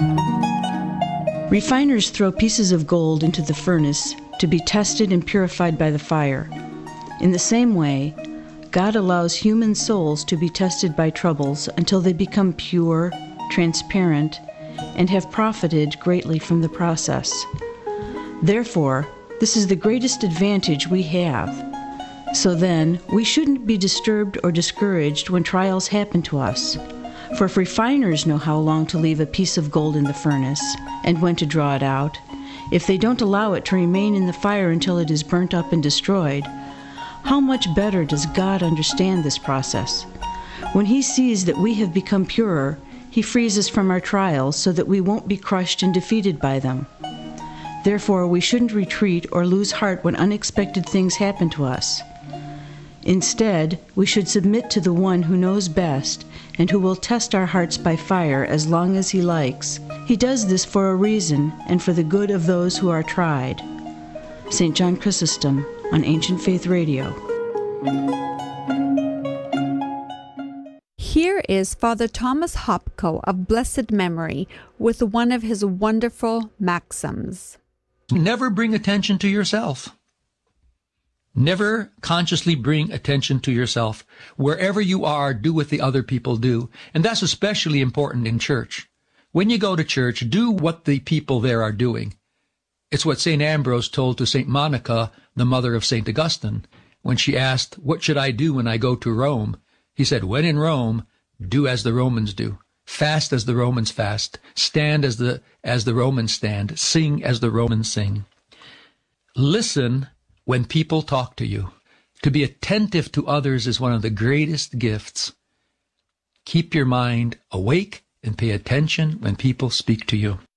Refiners throw pieces of gold into the furnace to be tested and purified by the fire. In the same way, God allows human souls to be tested by troubles until they become pure, transparent, and have profited greatly from the process. Therefore, this is the greatest advantage we have. So then, we shouldn't be disturbed or discouraged when trials happen to us. For if refiners know how long to leave a piece of gold in the furnace and when to draw it out, if they don't allow it to remain in the fire until it is burnt up and destroyed, how much better does God understand this process? When He sees that we have become purer, He frees us from our trials so that we won't be crushed and defeated by them. Therefore, we shouldn't retreat or lose heart when unexpected things happen to us. Instead, we should submit to the One who knows best and who will test our hearts by fire as long as He likes. He does this for a reason and for the good of those who are tried. St. John Chrysostom on Ancient Faith Radio. Here is Father Thomas Hopko of blessed memory with one of his wonderful maxims. Never bring attention to yourself. Never consciously bring attention to yourself. Wherever you are, do what the other people do. And that's especially important in church. When you go to church, do what the people there are doing. It's what St. Ambrose told to St. Monica, the mother of St. Augustine, when she asked, "What should I do when I go to Rome?" He said, "When in Rome, do as the Romans do. Fast as the Romans fast. Stand as the Romans stand. Sing as the Romans sing." Listen when people talk to you. To be attentive to others is one of the greatest gifts. Keep your mind awake and pay attention when people speak to you.